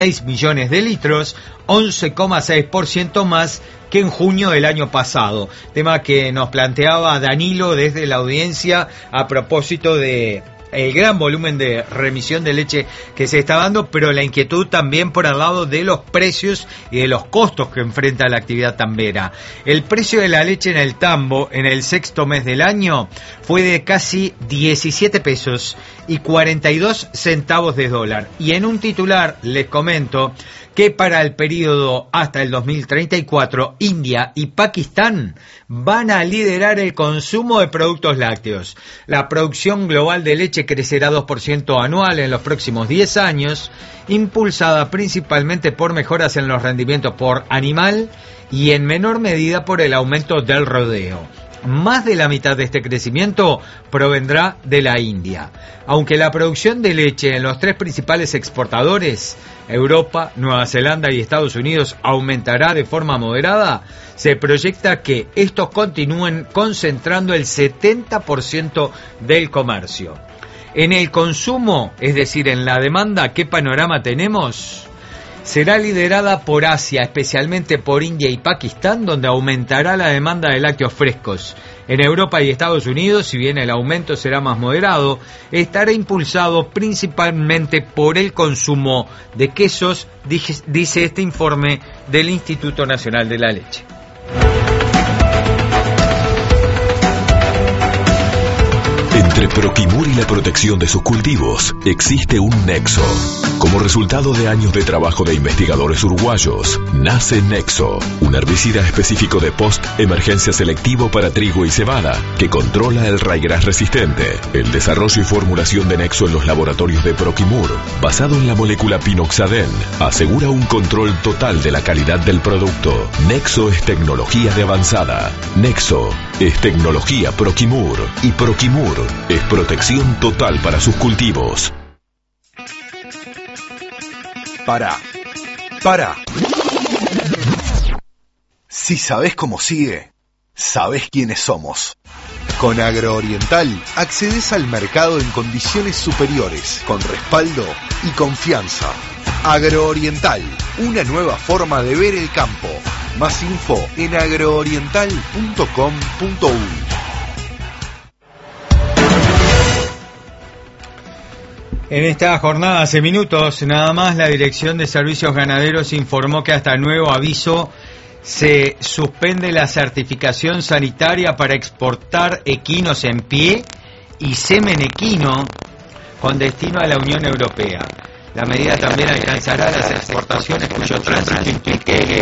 6 millones de litros, 11,6% más que en junio del año pasado. Tema que nos planteaba Danilo desde la audiencia a propósito de el gran volumen de remisión de leche que se está dando, pero la inquietud también por el lado de los precios y de los costos que enfrenta la actividad tambera. El precio de la leche en el tambo en el sexto mes del año fue de casi 17 pesos y 42 centavos de dólar. Y en un titular les comento que para el periodo hasta el 2034, India y Pakistán van a liderar el consumo de productos lácteos. La producción global de leche crecerá 2% anual en los próximos 10 años, impulsada principalmente por mejoras en los rendimientos por animal y en menor medida por el aumento del rodeo. Más de la mitad de este crecimiento provendrá de la India. Aunque la producción de leche en los tres principales exportadores, Europa, Nueva Zelanda y Estados Unidos, aumentará de forma moderada, se proyecta que estos continúen concentrando el 70% del comercio. En el consumo, es decir, en la demanda, ¿qué panorama tenemos? Será liderada por Asia, especialmente por India y Pakistán, donde aumentará la demanda de lácteos frescos. En Europa y Estados Unidos, si bien el aumento será más moderado, estará impulsado principalmente por el consumo de quesos, dice este informe del Instituto Nacional de la Leche. Entre Proquimur y la protección de sus cultivos existe un nexo. Como resultado de años de trabajo de investigadores uruguayos, nace Nexo, un herbicida específico de post-emergencia selectivo para trigo y cebada, que controla el raigras resistente. El desarrollo y formulación de Nexo en los laboratorios de Proquimur, basado en la molécula pinoxadén, asegura un control total de la calidad del producto. Nexo es tecnología de avanzada. Nexo es tecnología Proquimur. Y Proquimur es protección total para sus cultivos. Para. Si sabés cómo sigue, sabés quiénes somos. Con Agrooriental accedes al mercado en condiciones superiores, con respaldo y confianza. Agrooriental, una nueva forma de ver el campo. Más info en agrooriental.com.uy. En esta jornada, hace minutos nada más, la Dirección de Servicios Ganaderos informó que hasta nuevo aviso se suspende la certificación sanitaria para exportar equinos en pie y semen equino con destino a la Unión Europea. La medida también alcanzará las exportaciones cuyo tránsito implique